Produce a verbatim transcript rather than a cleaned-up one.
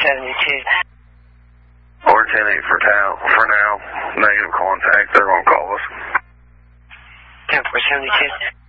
seventy-two. Or ten eight for, for now. Negative contact. They're going to call us. ten four seventy-two.